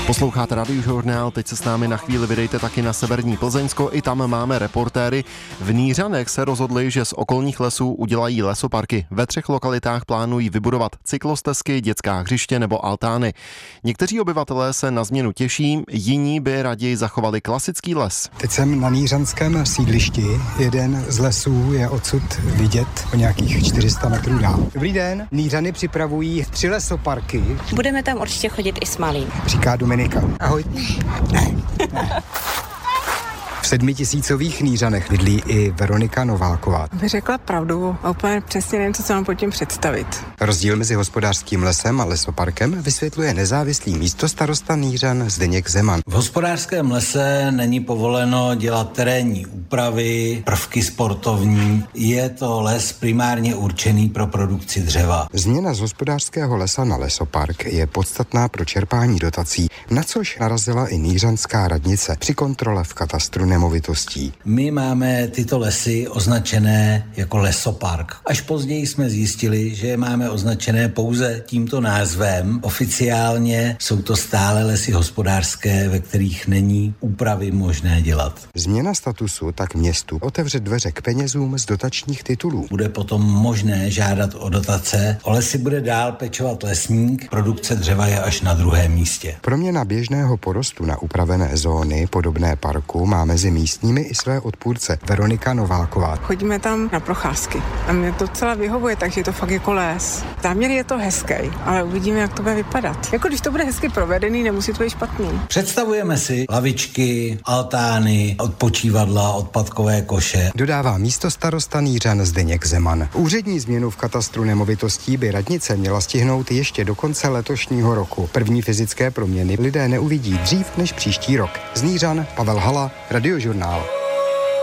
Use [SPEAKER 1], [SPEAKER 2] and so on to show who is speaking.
[SPEAKER 1] Posloucháte Radiožurnál, teď se s námi na chvíli vydejte taky na severní Plzeňsko, i tam máme reportéry. V Nířanech se rozhodli, že z okolních lesů udělají lesoparky. Ve 3 lokalitách plánují vybudovat cyklostezky, dětská hřiště nebo altány. Někteří obyvatelé se na změnu těší, jiní by raději zachovali klasický les.
[SPEAKER 2] Teď jsem na nířanském sídlišti, jeden z lesů je odsud vidět o nějakých 400 metrů dál. Dobrý den, Nířany připravují 3 lesoparky.
[SPEAKER 3] Budeme tam určitě chodit i s malým.
[SPEAKER 2] Říká Dominika. Ahoj. Ne. V 7000 Nířanech bydlí i Veronika Nováková.
[SPEAKER 4] Bych řekla pravdu a úplně přesně nevím, co se mám pod tím představit.
[SPEAKER 2] Rozdíl mezi hospodářským lesem a lesoparkem vysvětluje nezávislý místostarosta Nířan Zdeněk Zeman.
[SPEAKER 5] V hospodářském lese není povoleno dělat terénní úpravy, prvky sportovní. Je to les primárně určený pro produkci dřeva.
[SPEAKER 2] Změna z hospodářského lesa na lesopark je podstatná pro čerpání dotací, na což narazila i nířanská radnice při kontrole v katastru nemovitostí.
[SPEAKER 5] My máme tyto lesy označené jako lesopark. Až později jsme zjistili, že je máme označené pouze tímto názvem. Oficiálně jsou to stále lesy hospodářské, ve kterých není úpravy možné dělat.
[SPEAKER 2] Změna statusu tak městu otevře dveře k penězům z dotačních titulů.
[SPEAKER 5] Bude potom možné žádat o dotace. O lesy bude dál pečovat lesník, produkce dřeva je až na 2. místě.
[SPEAKER 2] Proměna běžného porostu na upravené zóny podobné parku má mezi místními i své odpůrce. Veronika Nováková.
[SPEAKER 4] Chodíme tam na procházky a mě to celé vyhovuje, takže je to fakt jako les. Záměr je to hezký, ale uvidíme, jak to bude vypadat. Jako když to bude hezky provedený, nemusí to být špatný.
[SPEAKER 5] Představujeme si lavičky, altány, odpočívadla, odpadkové koše.
[SPEAKER 2] Dodává místostarosta Nířan Zdeněk Zeman. Úřední změnu v katastru nemovitostí by radnice měla stihnout ještě do konce letošního roku. První fyzické proměny lidé neuvidí dřív než příští rok. Z Nířan Pavel Hala, Radiožurnál.